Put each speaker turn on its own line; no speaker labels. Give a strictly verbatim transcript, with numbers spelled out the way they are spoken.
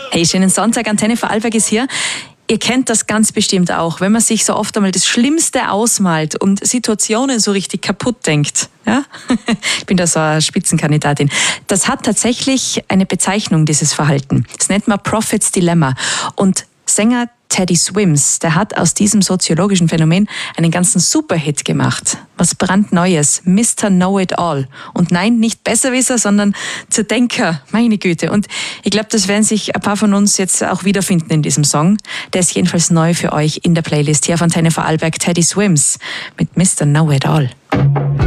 Hey, schönen Sonntag, Antenne Vorarlberg ist hier. Ihr kennt das ganz bestimmt auch, wenn man sich so oft einmal das Schlimmste ausmalt und Situationen so richtig kaputt denkt. Ja? Ich bin da so eine Spitzenkandidatin. Das hat tatsächlich eine Bezeichnung, dieses Verhalten. Das nennt man Prophet's Dilemma. Und Sänger Teddy Swims, der hat aus diesem soziologischen Phänomen einen ganzen Superhit gemacht. Was brandneues, Mister Know-it-all. Und nein, nicht Besserwisser, sondern Zerdenker, meine Güte. Und ich glaube, das werden sich ein paar von uns jetzt auch wiederfinden in diesem Song. Der ist jedenfalls neu für euch in der Playlist hier auf Antenne Vorarlberg, Teddy Swims mit Mister Know-it-all.